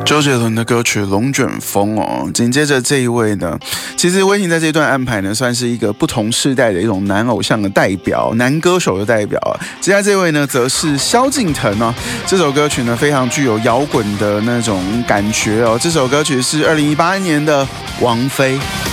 周杰伦的歌曲《龙卷风》哦，紧接着这一位呢，其实威霆在这一段安排呢，算是一个不同世代的一种男偶像的代表，男歌手的代表啊。接下来这位呢，则是萧敬腾哦。这首歌曲呢，非常具有摇滚的那种感觉哦。这首歌曲是2018年的《王菲》。